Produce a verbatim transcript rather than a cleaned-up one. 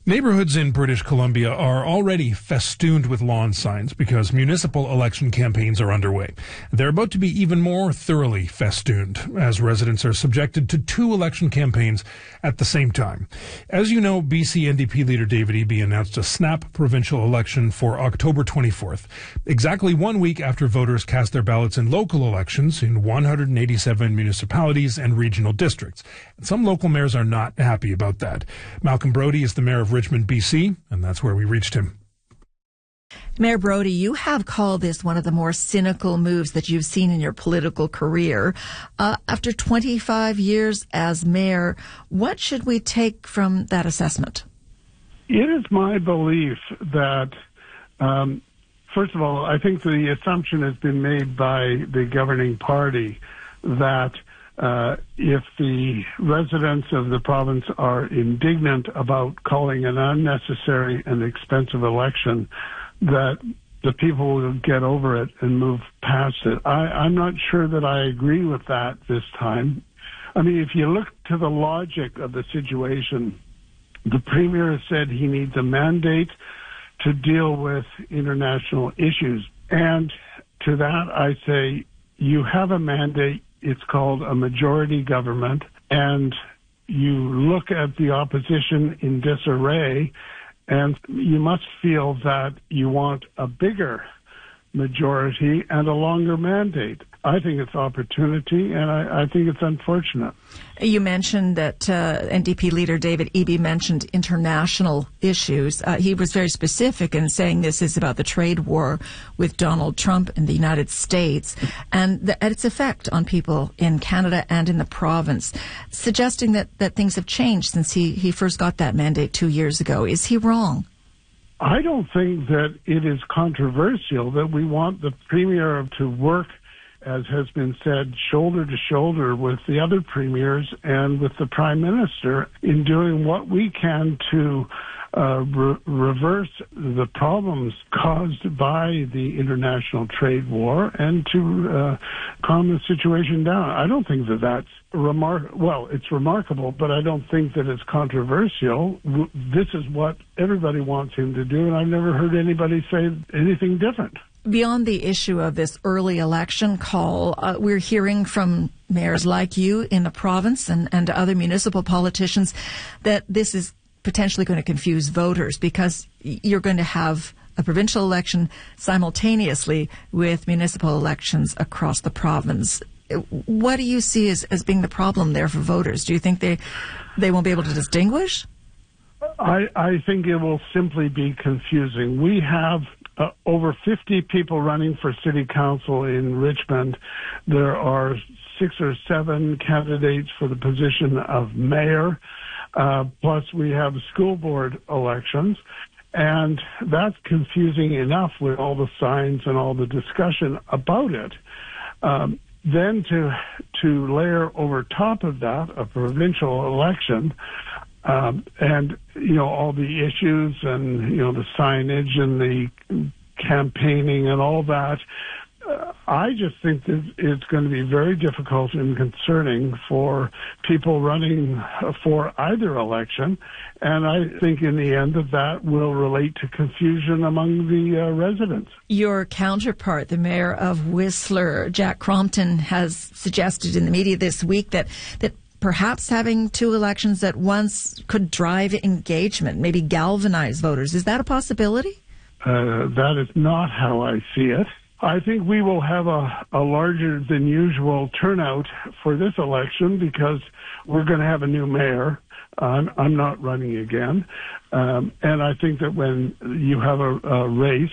Neighborhoods in British Columbia are already festooned with lawn signs because municipal election campaigns are underway. They're about to be even more thoroughly festooned as residents are subjected to two election campaigns at the same time. As you know, B C N D P leader David Eby announced a snap provincial election for October twenty-fourth, exactly one week after voters cast their ballots in local elections in one hundred eighty-seven municipalities and regional districts. Some local mayors are not happy about that. Malcolm Brody is the mayor of Richmond, B C, and that's where we reached him. Mayor Brody, you have called this one of the more cynical moves that you've seen in your political career. Uh, after twenty-five years as mayor, what should we take from that assessment? It is my belief that, um, first of all, I think the assumption has been made by the governing party that Uh, if the residents of the province are indignant about calling an unnecessary and expensive election, that the people will get over it and move past it. I, I'm not sure that I agree with that this time. I mean, if you look to the logic of the situation, the Premier has said he needs a mandate to deal with international issues. And to that, I say, you have a mandate. It's called a majority government, and you look at the opposition in disarray, and you must feel that you want a bigger majority and a longer mandate. I think it's opportunity, and I, I think it's unfortunate. You mentioned that uh, N D P leader David Eby mentioned international issues. Uh, he was very specific in saying this is about the trade war with Donald Trump in the United States and, the, and its effect on people in Canada and in the province, suggesting that, that things have changed since he, he first got that mandate two years ago. Is he wrong? I don't think that it is controversial that we want the Premier to work, as has been said, shoulder to shoulder with the other premiers and with the Prime Minister in doing what we can to uh, re- reverse the problems caused by the international trade war and to uh, calm the situation down. I don't think that that's remark. Well, it's remarkable, but I don't think that it's controversial. This is what everybody wants him to do, and I've never heard anybody say anything different. Beyond the issue of this early election call, uh, we're hearing from mayors like you in the province and, and other municipal politicians that this is potentially going to confuse voters because you're going to have a provincial election simultaneously with municipal elections across the province. What do you see as, as being the problem there for voters? Do you think they they won't be able to distinguish? I, I think it will simply be confusing. We have Uh, over fifty people running for city council in Richmond. There are six or seven candidates for the position of mayor. Uh, plus we have school board elections. And that's confusing enough with all the signs and all the discussion about it. Um, then to, to layer over top of that a provincial election, Um, and, you know, all the issues and, you know, the signage and the campaigning and all that, uh, I just think that it's going to be very difficult and concerning for people running for either election. And I think in the end that that will relate to confusion among the uh, residents. Your counterpart, the mayor of Whistler, Jack Crompton, has suggested in the media this week that, that perhaps having two elections at once could drive engagement, maybe galvanize voters. Is that a possibility? Uh, that is not how I see it. I think we will have a, a larger than usual turnout for this election because we're going to have a new mayor. I'm, I'm not running again. Um, and I think that when you have a, a race